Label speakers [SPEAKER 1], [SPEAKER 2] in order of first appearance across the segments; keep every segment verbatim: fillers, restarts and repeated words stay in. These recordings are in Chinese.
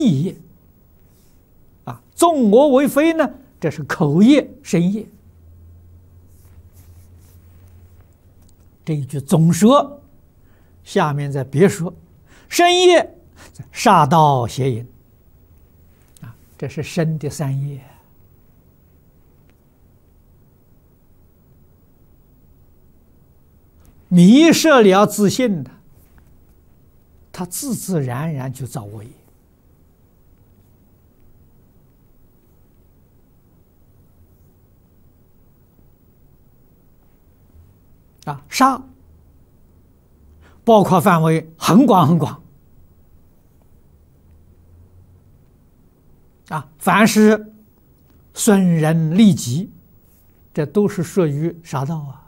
[SPEAKER 1] 业啊，纵我为非呢，这是口业、身业。这一句总说，下面再别说，身业杀盗邪淫啊，这是身的三业。迷失了自信的，他自自然然就造恶业。啊，杀包括范围很广很广啊，凡是损人利己，这都是属于杀盗啊。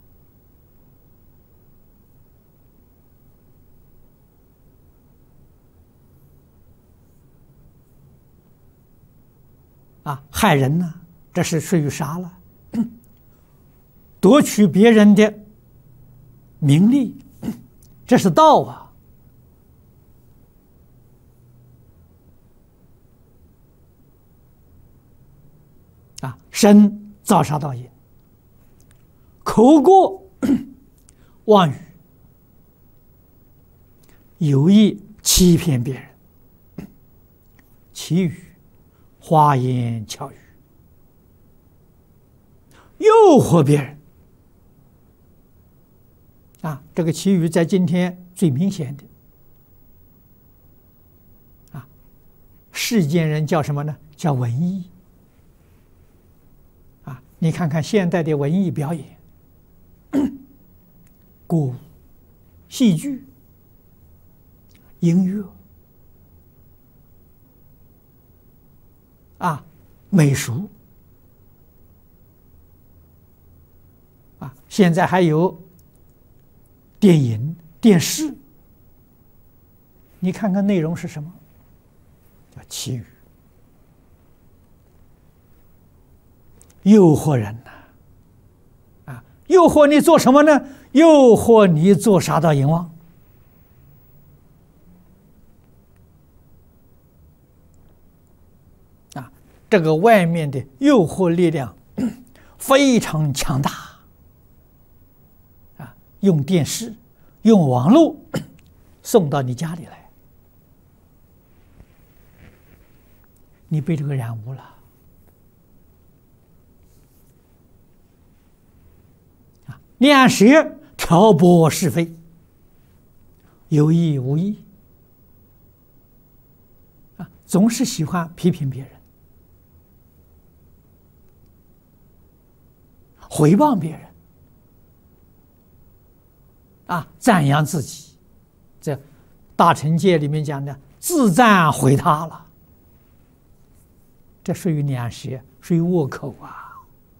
[SPEAKER 1] 啊，害人呢，这是属于杀了；夺取别人的名利，这是盗啊！啊，身造杀盗淫，口过妄语，有意欺骗别人，绮语、花言巧语，诱惑别人。啊，这个绮语在今天最明显的啊，世间人叫什么呢？叫文艺啊！你看看现代的文艺表演，歌舞、戏剧、音乐啊，美术啊，现在还有电影、电视，你看看内容是什么？叫绮语，诱惑人呐！啊，诱惑你做什么呢？诱惑你做杀盗淫妄。啊，这个外面的诱惑力量非常强大。用电视、用网络送到你家里来，你被这个染污了啊！两舌挑拨是非，有意无意啊，总是喜欢批评别人、诽谤别人。啊，赞扬自己，这大乘戒里面讲的自赞毁他了，这属于两舌，属于恶口啊！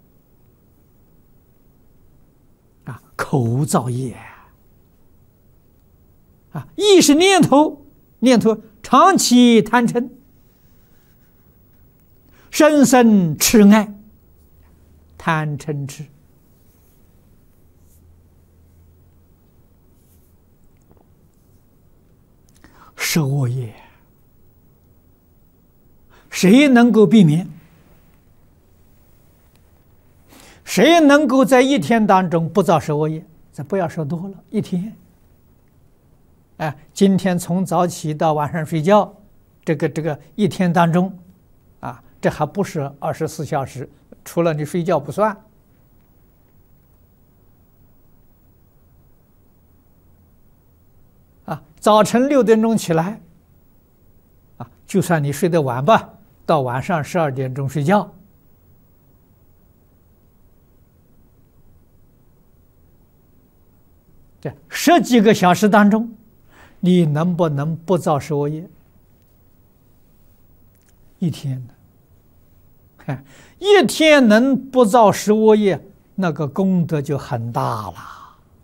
[SPEAKER 1] 啊，口造业啊，意识念头，念头长期贪嗔，深深痴爱，贪嗔痴。是恶业，谁能够避免？谁能够在一天当中不造食恶业？咱不要说多了，一天。哎，今天从早起到晚上睡觉，这个这个一天当中，啊，这还不是二十四小时，除了你睡觉不算。啊，早晨六点钟起来，啊，就算你睡得晚吧，到晚上十二点钟睡觉，这十几个小时当中，你能不能不造食恶业？一天呢？看，一天能不造食恶业，那个功德就很大了。